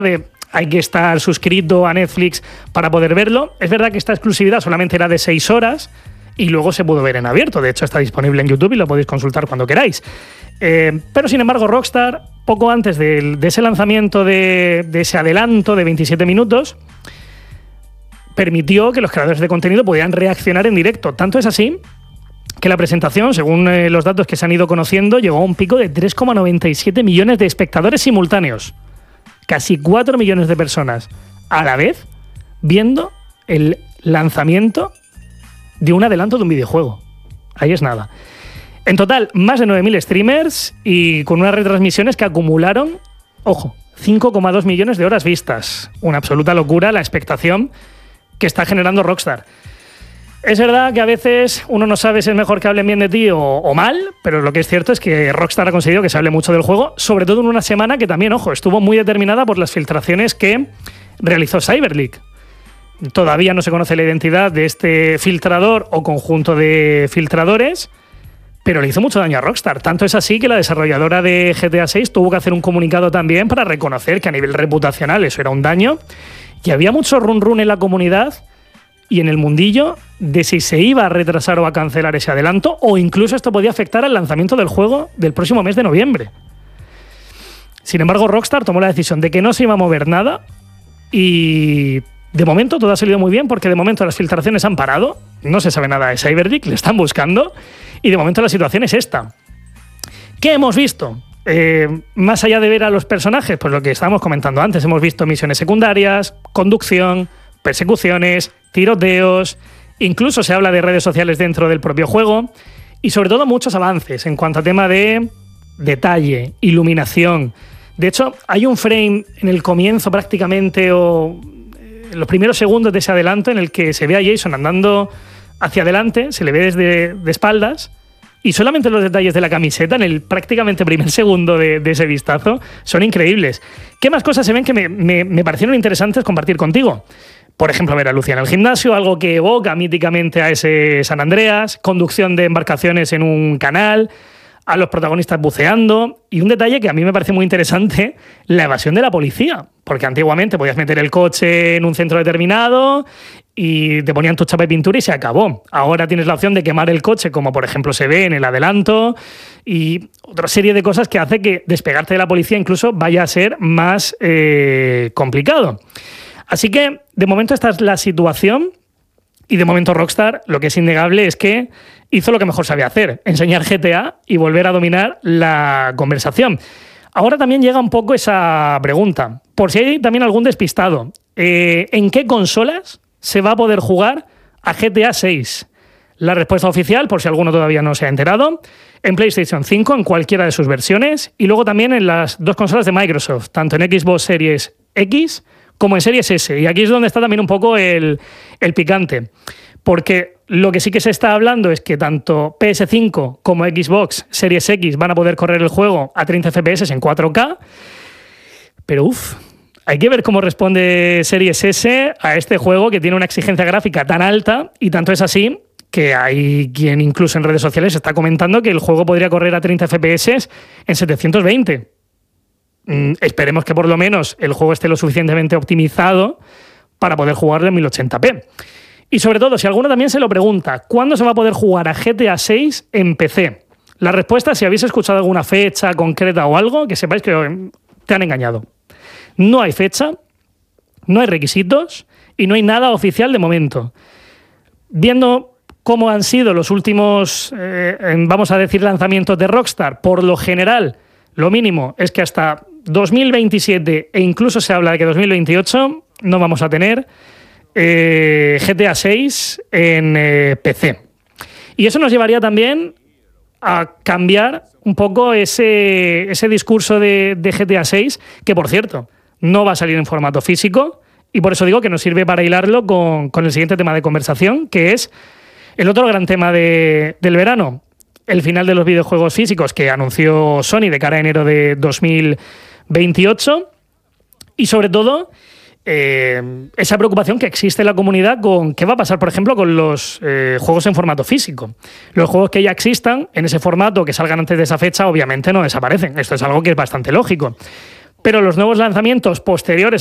hay que estar suscrito a Netflix para poder verlo. Es verdad que esta exclusividad solamente era de 6 horas y luego se pudo ver en abierto. De hecho, está disponible en YouTube y lo podéis consultar cuando queráis. Pero, sin embargo, Rockstar, poco antes de ese lanzamiento, de ese adelanto de 27 minutos, permitió que los creadores de contenido pudieran reaccionar en directo. Tanto es así que la presentación, según los datos que se han ido conociendo, llegó a un pico de 3,97 millones de espectadores simultáneos. Casi 4 millones de personas a la vez viendo el lanzamiento de un adelanto de un videojuego. Ahí es nada. En total, más de 9.000 streamers y con unas retransmisiones que acumularon, ojo, 5,2 millones de horas vistas. Una absoluta locura la expectación que está generando Rockstar. Es verdad que a veces uno no sabe si es mejor que hablen bien de ti o mal, pero lo que es cierto es que Rockstar ha conseguido que se hable mucho del juego, sobre todo en una semana que también, ojo, estuvo muy determinada por las filtraciones que realizó CyberLeak. Todavía no se conoce la identidad de este filtrador o conjunto de filtradores, pero le hizo mucho daño a Rockstar. Tanto es así que la desarrolladora de GTA 6 tuvo que hacer un comunicado también para reconocer que a nivel reputacional eso era un daño. Y había mucho run en la comunidad y en el mundillo de si se iba a retrasar o a cancelar ese adelanto, o incluso esto podía afectar al lanzamiento del juego del próximo mes de noviembre. Sin embargo, Rockstar tomó la decisión de que no se iba a mover nada y de momento todo ha salido muy bien, porque de momento las filtraciones han parado, no se sabe nada de CyberLeak, le están buscando y de momento la situación es esta. ¿Qué hemos visto? Más allá de ver a los personajes, pues lo que estábamos comentando antes, hemos visto misiones secundarias, conducción, persecuciones, tiroteos, incluso se habla de redes sociales dentro del propio juego y sobre todo muchos avances en cuanto a tema de detalle, iluminación. De hecho, hay un frame en el comienzo prácticamente o en los primeros segundos de ese adelanto en el que se ve a Jason andando hacia adelante, se le ve desde de espaldas. Y solamente los detalles de la camiseta en el prácticamente primer segundo de ese vistazo son increíbles. ¿Qué más cosas se ven que me parecieron interesantes compartir contigo? Por ejemplo, ver a Lucia en el gimnasio, algo que evoca míticamente a ese San Andreas, conducción de embarcaciones en un canal, a los protagonistas buceando y un detalle que a mí me parece muy interesante, la evasión de la policía. Porque antiguamente podías meter el coche en un centro determinado y te ponían tu chapa de pintura y se acabó. Ahora tienes la opción de quemar el coche, como por ejemplo se ve en el adelanto, y otra serie de cosas que hace que despegarte de la policía incluso vaya a ser más complicado. Así que de momento esta es la situación y de momento Rockstar lo que es innegable es que hizo lo que mejor sabía hacer, enseñar GTA y volver a dominar la conversación. Ahora también llega un poco esa pregunta, por si hay también algún despistado. ¿En qué consolas se va a poder jugar a GTA 6? La respuesta oficial, por si alguno todavía no se ha enterado, en PlayStation 5, en cualquiera de sus versiones, y luego también en las dos consolas de Microsoft, tanto en Xbox Series X como en Series S. Y aquí es donde está también un poco el picante. Porque lo que sí que se está hablando es que tanto PS5 como Xbox Series X van a poder correr el juego a 30 FPS en 4K. Pero hay que ver cómo responde Series S a este juego que tiene una exigencia gráfica tan alta, y tanto es así que hay quien incluso en redes sociales está comentando que el juego podría correr a 30 FPS en 720. Esperemos que por lo menos el juego esté lo suficientemente optimizado para poder jugarlo en 1080p. Y sobre todo, si alguno también se lo pregunta, ¿cuándo se va a poder jugar a GTA 6 en PC? La respuesta, si habéis escuchado alguna fecha concreta o algo, que sepáis que te han engañado. No hay fecha, no hay requisitos y no hay nada oficial de momento. Viendo cómo han sido los últimos, vamos a decir, lanzamientos de Rockstar, por lo general, lo mínimo es que hasta 2027 e incluso se habla de que 2028 no vamos a tener GTA 6 en PC. Y eso nos llevaría también a cambiar un poco ese discurso de GTA 6, que por cierto, no va a salir en formato físico, y por eso digo que nos sirve para hilarlo con el siguiente tema de conversación, que es el otro gran tema del verano, el final de los videojuegos físicos que anunció Sony de cara a enero de 2028, y sobre todo esa preocupación que existe en la comunidad con qué va a pasar, por ejemplo, con los juegos en formato físico. Los juegos que ya existan en ese formato, que salgan antes de esa fecha, obviamente no desaparecen. Esto es algo que es bastante lógico. Pero los nuevos lanzamientos posteriores